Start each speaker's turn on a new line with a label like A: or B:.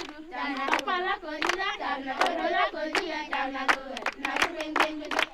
A: Tana pala ko dila tana ko dola ko dia tana ko na kurenge